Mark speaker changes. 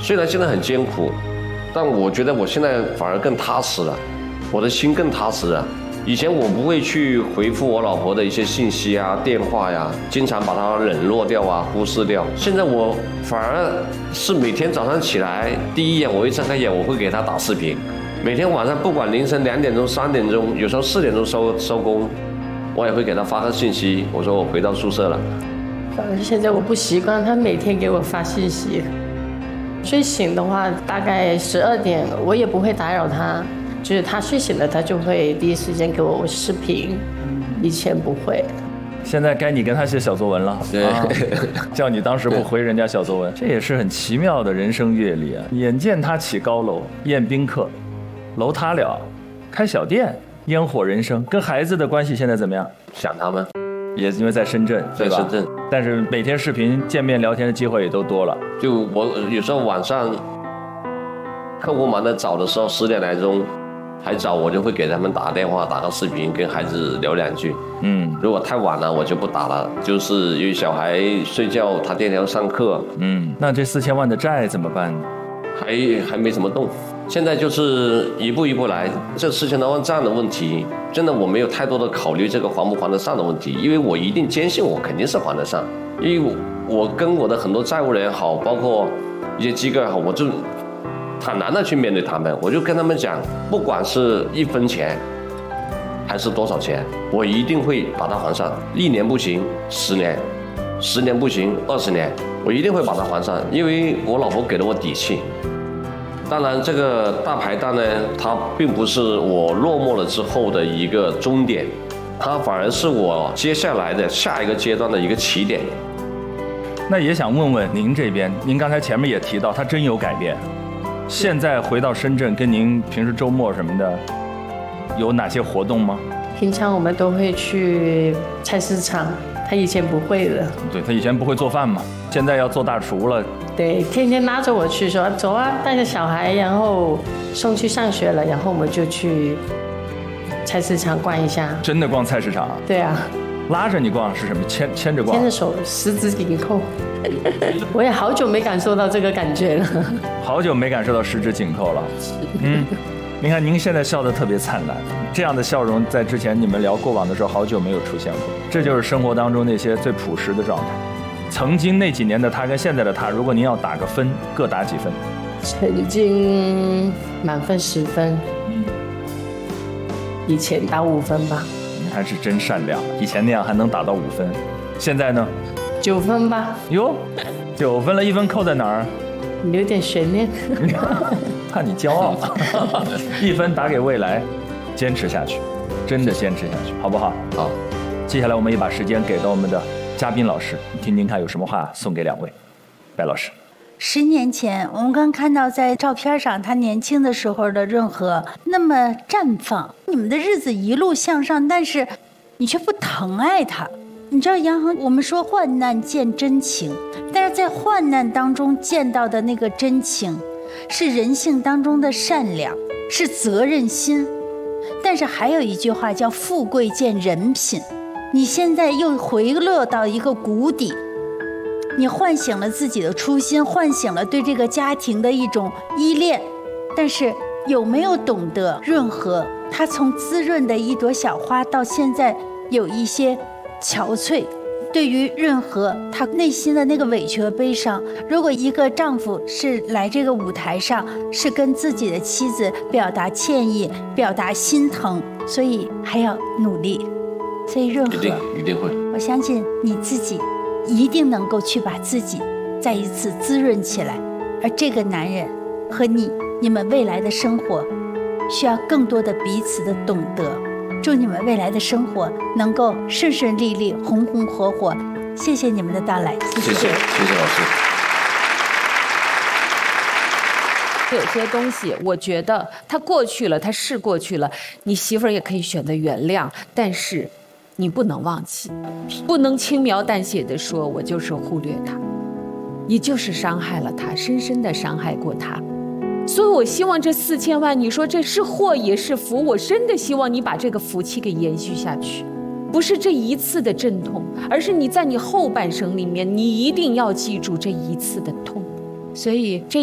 Speaker 1: 虽然现在很艰苦，但我觉得我现在反而更踏实了，我的心更踏实了。以前我不会去回复我老婆的一些信息啊、电话呀，经常把她冷落掉啊、忽视掉。现在我反而是每天早上起来第一眼，我一睁开眼，我会给她打视频。每天晚上不管凌晨2点钟、3点钟，有时候4点钟收工，我也会给她发个信息，我说我回到宿舍了。
Speaker 2: 反正现在我不习惯他每天给我发信息。睡醒的话，大概12点，我也不会打扰他。就是他睡醒了，他就会第一时间给我视频，以前不会。
Speaker 3: 现在该你跟他写小作文了，
Speaker 1: 对，
Speaker 3: 叫你当时不回人家小作文，这也是很奇妙的人生阅历啊！眼见他起高楼，宴宾客，楼塌了，开小店，烟火人生，跟孩子的关系现在怎么样？
Speaker 1: 想他们，
Speaker 3: 也因为在深圳，
Speaker 1: 在深圳，
Speaker 3: 但是每天视频见面聊天的机会也都多了。
Speaker 1: 就我有时候晚上客户忙得早的时候，10点来钟。还早，我就会给他们打个电话，打个视频，跟孩子聊2句。如果太晚了，我就不打了。就是因为小孩睡觉，他第二天要上课。
Speaker 3: 那这4000万的债怎么办呢？
Speaker 1: 还没怎么动，现在就是一步一步来。这4000多万债的问题，真的我没有太多的考虑这个还不还得上的问题，因为我一定坚信我肯定是还得上，因为我跟我的很多债务人也好，包括一些机构也好，我就坦然的去面对他们，我就跟他们讲，不管是1分钱还是多少钱，我一定会把它还上。1年不行，10年；10年不行，20年，我一定会把它还上，因为我老婆给了我底气。当然，这个大排档呢，它并不是我落寞了之后的一个终点，它反而是我接下来的下一个阶段的一个起点。
Speaker 3: 那也想问问您这边，您刚才前面也提到，它真有改变。现在回到深圳，跟您平时周末什么的有哪些活动吗？
Speaker 2: 平常我们都会去菜市场，他以前不会的。
Speaker 3: 对，他以前不会做饭嘛，现在要做大厨了。
Speaker 2: 对，天天拉着我去说走啊，带着小孩，然后送去上学了，然后我们就去菜市场逛一下。
Speaker 3: 真的逛菜市场？
Speaker 2: 对啊。
Speaker 3: 拉着你逛是什么？牵着逛？
Speaker 2: 牵着手，十指紧扣。我也好久没感受到这个感觉了。
Speaker 3: 好久没感受到十指紧扣了。您看您现在笑得特别灿烂，这样的笑容在之前你们聊过往的时候好久没有出现过。这就是生活当中那些最朴实的状态。曾经那几年的他跟现在的他，如果您要打个分，各打几分？
Speaker 2: 曾经满分10分，以前打5分吧。
Speaker 3: 你还是真善良，以前那样还能打到5分，现在呢
Speaker 2: ？9分吧。
Speaker 3: 哟，9分了，1分扣在哪儿？
Speaker 2: 留点悬念。
Speaker 3: 怕你骄傲。1分打给未来，坚持下去，真的坚持下去，好不好？
Speaker 1: 好。
Speaker 3: 接下来我们也把时间给到我们的嘉宾老师，听听看有什么话送给2位。白老师。
Speaker 4: 10年前，我们刚看到在照片上他年轻的时候的润和那么绽放，你们的日子一路向上，但是你却不疼爱他。你知道杨恒，我们说患难见真情，但是在患难当中见到的那个真情，是人性当中的善良，是责任心。但是还有一句话叫富贵见人品，你现在又回落到一个谷底，你唤醒了自己的初心，唤醒了对这个家庭的一种依恋，但是有没有懂得润和？它从滋润的一朵小花到现在有一些憔悴。对于润和，他内心的那个委屈和悲伤，如果一个丈夫是来这个舞台上，是跟自己的妻子表达歉意，表达心疼，所以还要努力。所以润和
Speaker 1: 一定会，
Speaker 4: 我相信你自己一定能够去把自己再一次滋润起来，而这个男人和你们未来的生活需要更多的彼此的懂得。祝你们未来的生活能够顺顺利利，红红火火。谢谢你们的到来，谢谢
Speaker 1: 老师。
Speaker 5: 有些东西我觉得它过去了，它是过去了，你媳妇儿也可以选择原谅，但是你不能忘记，不能轻描淡写的说我就是忽略他，你就是伤害了他，深深的伤害过他。所以我希望这4000万，你说这是祸也是福，我真的希望你把这个福气给延续下去，不是这一次的阵痛，而是你在你后半生里面，你一定要记住这一次的痛。所以这